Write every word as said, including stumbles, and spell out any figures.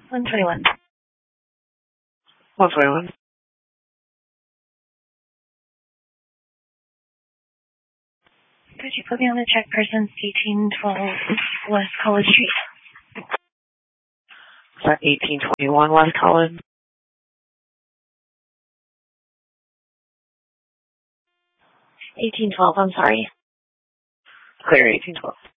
one twenty-one. one twenty-one. Could you put me on the check persons eighteen twelve West College Street? Is that eighteen twenty-one West College? eighteen twelve, I'm sorry. Clear, eighteen twelve.